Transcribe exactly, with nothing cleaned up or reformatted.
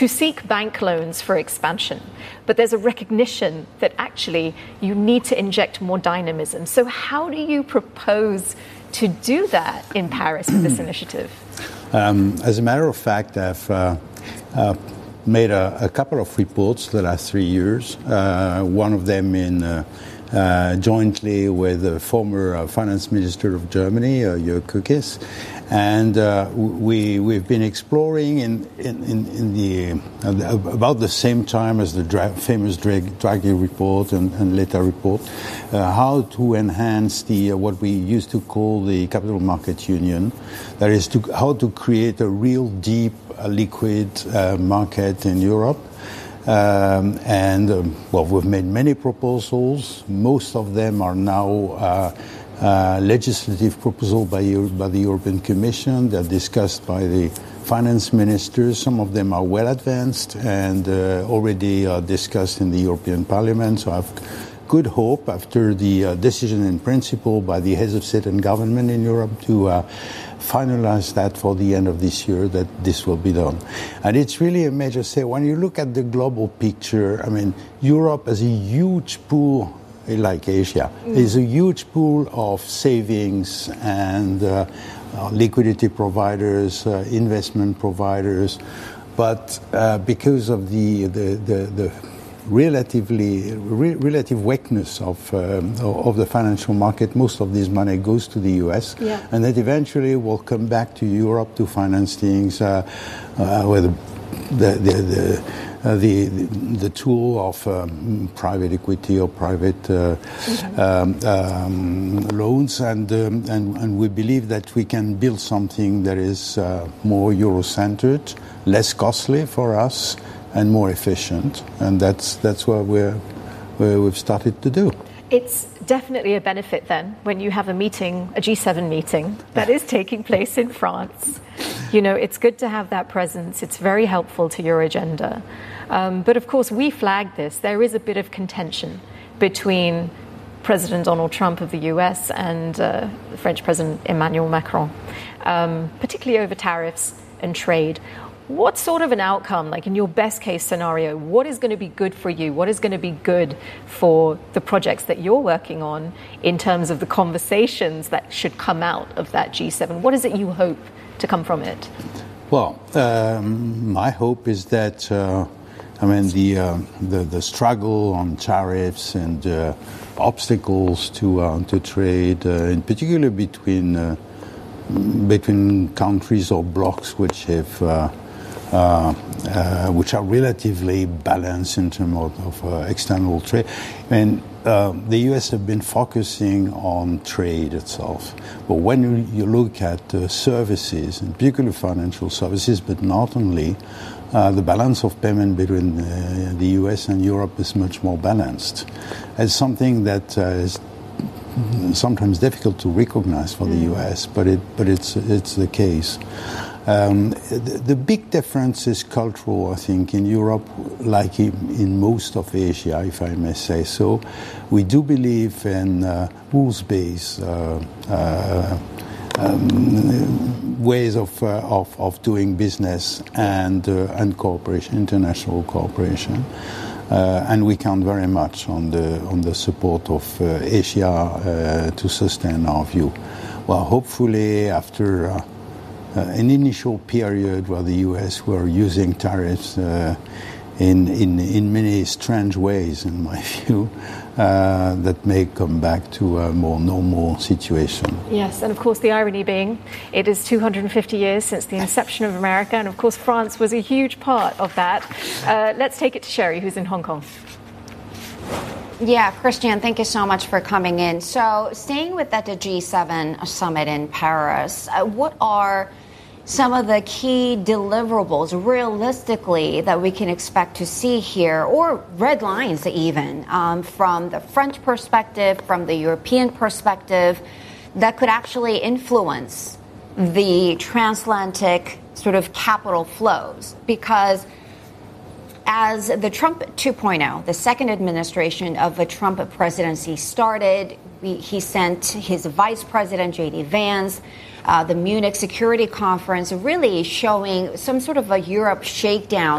to seek bank loans for expansion. But there's a recognition that actually you need to inject more dynamism. So how do you propose to do that in Paris with this initiative? Um, as a matter of fact, I've uh, uh, made a, a couple of reports the last three years. Uh, one of them in uh, uh, jointly with the former uh, finance minister of Germany, uh, Jörg Kukis. And uh, we, we've been exploring in, in, in, in the, uh, about the same time as the dra- famous Draghi report and, and Letta report, uh, how to enhance the uh, what we used to call the capital market union. That is, to, how to create a real deep, uh, liquid uh, market in Europe. Um, and, um, well, we've made many proposals. Most of them are now uh, Uh, legislative proposal by, by the European Commission. They're discussed by the finance ministers. Some of them are well advanced and uh, already uh, discussed in the European Parliament. So I have good hope after the uh, decision in principle by the heads of state and government in Europe to uh, finalize that for the end of this year, that this will be done. And it's really a major step. When you look at the global picture, I mean, Europe has a huge pool, like Asia, mm. is a huge pool of savings and uh, uh, liquidity providers, uh, investment providers. But uh, because of the the, the, the relatively re- relative weakness of um, of the financial market, most of this money goes to the U S, yeah. and that eventually will come back to Europe to finance things uh, uh, with the the, the Uh, the, the the tool of um, private equity or private uh, mm-hmm. um, um, loans, and, um, and and we believe that we can build something that is uh, more Euro-centered, less costly for us, and more efficient. And that's that's what we're where we've started to do. It's definitely a benefit then when you have a meeting, a G seven meeting that is taking place in France. You know, it's good to have that presence. It's very helpful to your agenda. Um, but of course, we flagged this. There is a bit of contention between President Donald Trump of the U S and uh, French President Emmanuel Macron, um, particularly over tariffs and trade. What sort of an outcome, like in your best case scenario, what is going to be good for you? What is going to be good for the projects that you're working on in terms of the conversations that should come out of that G seven? What is it you hope to come from it? Well, um, my hope is that, uh, I mean, the, uh, the the struggle on tariffs and uh, obstacles to uh, to trade, uh, in particular between uh, between countries or blocs which have uh, Uh, uh, which are relatively balanced in terms of, of uh, external trade. And uh, the U S have been focusing on trade itself. But when you, you look at uh, services, in particular financial services, but not only, uh, the balance of payment between uh, the U S and Europe is much more balanced. It's something that uh, is sometimes difficult to recognize for the U S, but it but it's it's the case. Um, the, the big difference is cultural, I think, in Europe, like in, in most of Asia, if I may say so. We do believe in uh, rules-based uh, uh, um, ways of, uh, of of doing business and uh, and cooperation, international cooperation. Uh, and we count very much on the on the support of uh, Asia uh, to sustain our view. Well, hopefully, after uh, uh, an initial period where the U S were using tariffs uh, in, in in many strange ways, in my view, uh, that may come back to a more normal situation. Yes, and of course the irony being it is two hundred fifty years since the inception of America, and of course France was a huge part of that. Uh, let's take it to Sherry, who's in Hong Kong. Yeah, Christian, thank you so much for coming in. So staying with that G seven summit in Paris, uh, what are some of the key deliverables realistically that we can expect to see here, or red lines even, um, from the French perspective, from the European perspective, that could actually influence the transatlantic sort of capital flows? Because as the Trump two point oh, the second administration of the Trump presidency started, we, he sent his vice president, J D Vance, uh, the Munich Security Conference, really showing some sort of a Europe shakedown